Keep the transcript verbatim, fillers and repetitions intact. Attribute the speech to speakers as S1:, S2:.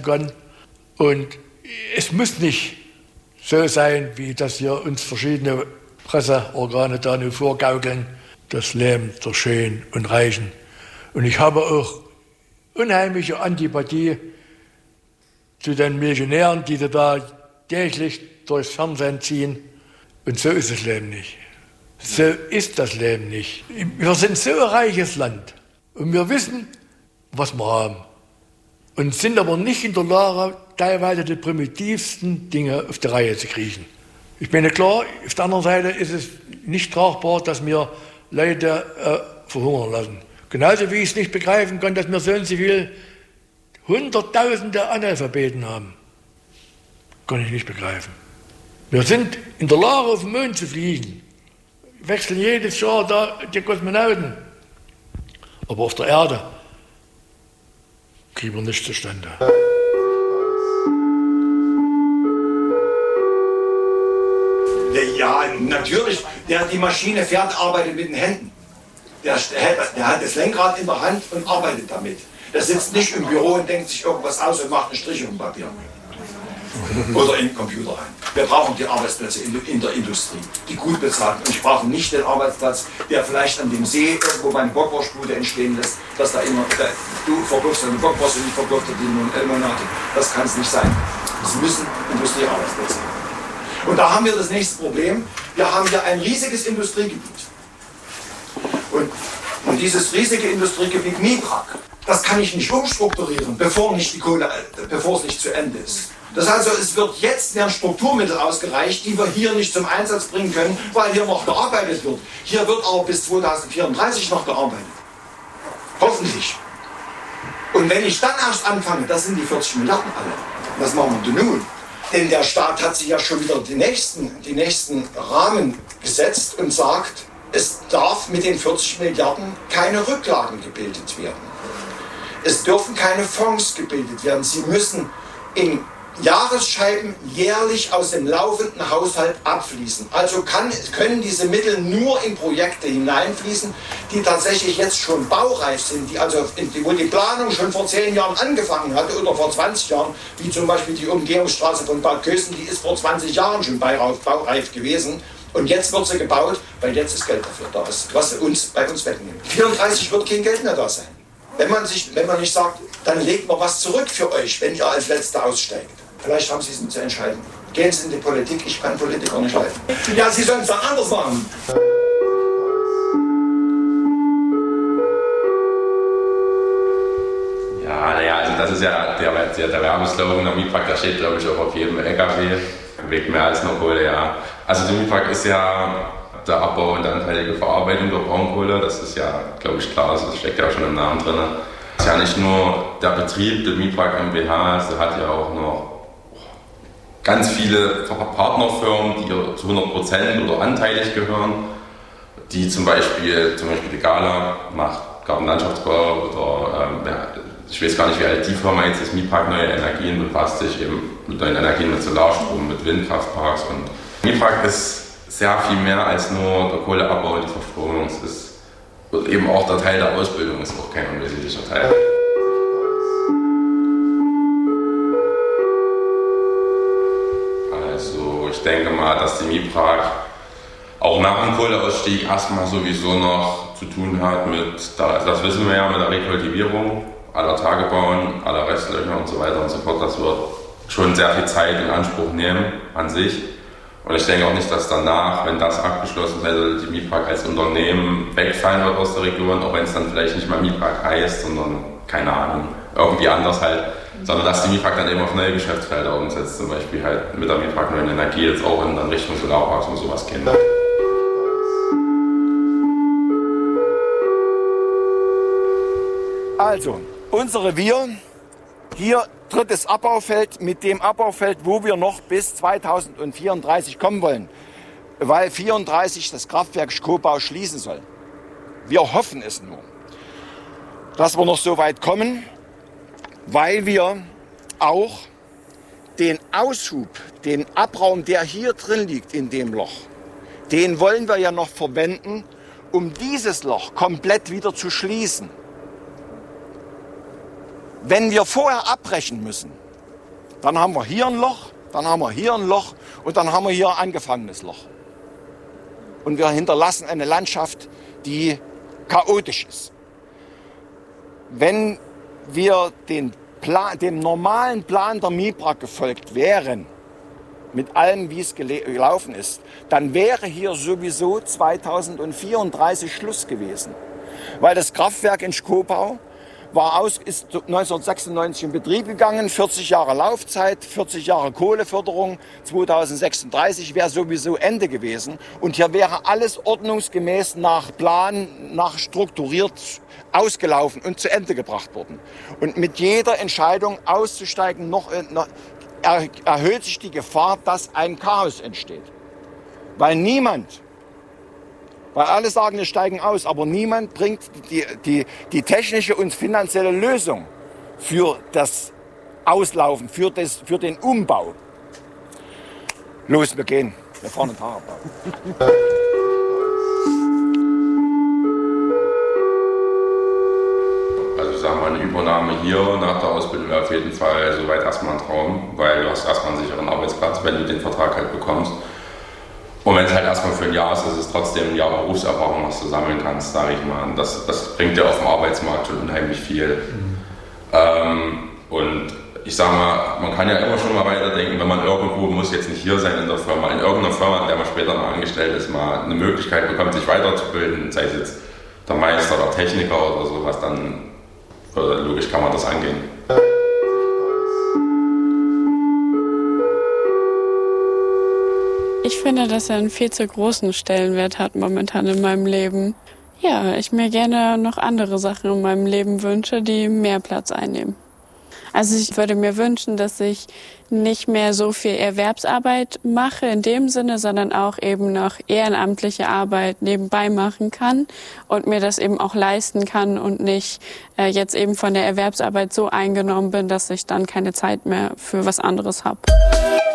S1: kann. Und es muss nicht so sein, wie das hier uns verschiedene Presseorgane da nur vorgaukeln. Das Leben der Schönen und Reichen. Und ich habe auch unheimliche Antipathie zu den Millionären, die da täglich durchs Fernsehen ziehen. Und so ist das Leben nicht. So ist das Leben nicht. Wir sind so ein reiches Land und wir wissen, was wir haben. Und sind aber nicht in der Lage, teilweise die primitivsten Dinge auf die Reihe zu kriegen. Ich meine, klar, auf der anderen Seite ist es nicht tragbar, dass wir Leute äh, verhungern lassen. Genauso wie ich es nicht begreifen kann, dass wir so und so viele Hunderttausende Analphabeten haben. Kann ich nicht begreifen. Wir sind in der Lage, auf den Mond zu fliegen. Wir wechseln jedes Jahr da die Kosmonauten. Aber auf der Erde kriegen wir nichts zustande.
S2: Ja, natürlich. Der die Maschine fährt, arbeitet mit den Händen. Der, der hat das Lenkrad in der Hand und arbeitet damit. Der sitzt nicht im Büro und denkt sich irgendwas aus und macht einen Strich auf dem Papier. Oder im Computer ein. Wir brauchen die Arbeitsplätze in, in der Industrie, die gut bezahlt. Und ich brauche nicht den Arbeitsplatz, der vielleicht an dem See irgendwo meine Bockwurstbude entstehen lässt, dass da immer, der, du verblüffst deine Bockwurst und ich verblüffte die Monate. Das kann es nicht sein. Es müssen Industriearbeitsplätze sein. Und da haben wir das nächste Problem. Wir haben hier ein riesiges Industriegebiet. Und, und dieses riesige Industriegebiet Miprak, das kann ich nicht umstrukturieren, bevor, nicht die Kohle, bevor es nicht zu Ende ist. Das heißt also, es wird jetzt werden Strukturmittel ausgereicht, die wir hier nicht zum Einsatz bringen können, weil hier noch gearbeitet wird. Hier wird aber bis zweitausendvierunddreißig noch gearbeitet. Hoffentlich. Und wenn ich dann erst anfange, das sind die vierzig Milliarden alle. Was machen wir denn nun? Denn der Staat hat sich ja schon wieder die nächsten, die nächsten Rahmen gesetzt und sagt, es darf mit den vierzig Milliarden keine Rücklagen gebildet werden. Es dürfen keine Fonds gebildet werden. Sie müssen in Jahresscheiben jährlich aus dem laufenden Haushalt abfließen. Also kann, können diese Mittel nur in Projekte hineinfließen, die tatsächlich jetzt schon baureif sind, die also in, wo die Planung schon vor zehn Jahren angefangen hatte oder vor zwanzig Jahren, wie zum Beispiel die Umgehungsstraße von Bad Kösen, die ist vor zwanzig Jahren schon baureif gewesen. Und jetzt wird sie gebaut, weil jetzt ist Geld dafür da ist, was uns bei uns wegnimmt. vierunddreißig wird kein Geld mehr da sein. Wenn man, sich, wenn man nicht sagt, dann legt man was zurück für euch, wenn ihr als Letzter aussteigt. Vielleicht haben Sie es zu entscheiden. Gehen Sie in die Politik, ich kann Politiker nicht leiten. Ja, Sie sollen es dann anders machen.
S3: Ja, naja, also das ist ja der, der, der Werbeslogan der Miprak, der steht, glaube ich, auch auf jedem L K W. Bewegt mehr als nur Kohle, ja. Also die Miprak ist ja der Abbau und der anteilige Verarbeitung der Braunkohle. Das ist ja, glaube ich, klar, das steckt ja auch schon im Namen drin. Das ist ja nicht nur der Betrieb der Miprak GmbH, sie hat ja auch noch ganz viele Partnerfirmen, die zu hundert Prozent oder anteilig gehören, die zum Beispiel, zum Beispiel die Gala macht Gartenlandschaftsbau oder ähm, ja, ich weiß gar nicht, wie alt die Firma jetzt ist, Miprak Neue Energien befasst sich eben mit neuen Energien, mit Solarstrom, mit Windkraftparks und Miprak ist sehr viel mehr als nur der Kohleabbau und die Verstromung. Es ist und eben auch der Teil der Ausbildung ist auch kein unwesentlicher Teil. Also ich denke mal, dass die Miprak auch nach dem Kohleausstieg erstmal sowieso noch zu tun hat mit, das wissen wir ja, mit der Rekultivierung aller Tagebauen, aller Restlöcher und so weiter und so fort. Das wird schon sehr viel Zeit in Anspruch nehmen an sich. Und ich denke auch nicht, dass danach, wenn das abgeschlossen ist, die Miprak als Unternehmen wegfallen wird aus der Region, auch wenn es dann vielleicht nicht mal Miprak heißt, sondern, keine Ahnung, irgendwie anders halt, sondern dass die Miprak dann eben auf neue Geschäftsfelder umsetzt, zum Beispiel halt mit der Miprak Neuen Energie jetzt auch in Richtung Solarparks und sowas gehen.
S2: Also, unser Revier, hier drittes Abbaufeld mit dem Abbaufeld, wo wir noch bis zweitausendvierunddreißig kommen wollen, weil vierunddreißig das Kraftwerk Schkopau schließen soll. Wir hoffen es nur, dass wir noch so weit kommen, weil wir auch den Aushub, den Abraum, der hier drin liegt in dem Loch, den wollen wir ja noch verwenden, um dieses Loch komplett wieder zu schließen. Wenn wir vorher abbrechen müssen, Dann haben wir hier ein Loch, dann haben wir hier ein Loch und dann haben wir hier ein angefangenes Loch. Und wir hinterlassen eine Landschaft, die chaotisch ist. Wenn wir den Plan, dem normalen Plan der MIPRA gefolgt wären, mit allem, wie es gelaufen ist, dann wäre hier sowieso zweitausendvierunddreißig Schluss gewesen. Weil das Kraftwerk in Schkopau war aus, ist neunzehnhundertsechsundneunzig in Betrieb gegangen, vierzig Jahre Laufzeit, vierzig Jahre Kohleförderung, zweitausendsechsunddreißig wäre sowieso Ende gewesen. Und hier wäre alles ordnungsgemäß nach Plan, nach strukturiert ausgelaufen und zu Ende gebracht worden. Und mit jeder Entscheidung auszusteigen, noch, noch er, erhöht sich die Gefahr, dass ein Chaos entsteht. Weil niemand, weil alle sagen, wir steigen aus, aber niemand bringt die, die, die technische und finanzielle Lösung für das Auslaufen, für, das, für den Umbau. Los, wir gehen. Wir fahren den Tarabbau.
S3: Also ich sage mal, eine Übernahme hier nach der Ausbildung wäre auf jeden Fall soweit erstmal ein Traum, weil du hast erstmal einen sicheren Arbeitsplatz, wenn du den Vertrag halt bekommst. Und wenn es halt erstmal für ein Jahr ist, ist es trotzdem ein Jahr Berufserfahrung, was du sammeln kannst, sage ich mal. Und das, das bringt dir auf dem Arbeitsmarkt schon unheimlich viel. Mhm. Ähm, und ich sage mal, man kann ja immer schon mal weiterdenken, wenn man irgendwo, muss jetzt nicht hier sein in der Firma, in irgendeiner Firma, in der man später mal angestellt ist, mal eine Möglichkeit bekommt, sich weiterzubilden, sei es jetzt der Meister oder Techniker oder sowas, dann logisch kann man das angehen.
S4: Ich finde, dass er einen viel zu großen Stellenwert hat momentan in meinem Leben. Ja, ich mir gerne noch andere Sachen in meinem Leben wünsche, die mehr Platz einnehmen. Also ich würde mir wünschen, dass ich nicht mehr so viel Erwerbsarbeit mache in dem Sinne, sondern auch eben noch ehrenamtliche Arbeit nebenbei machen kann und mir das eben auch leisten kann und nicht äh, jetzt eben von der Erwerbsarbeit so eingenommen bin, dass ich dann keine Zeit mehr für was anderes habe.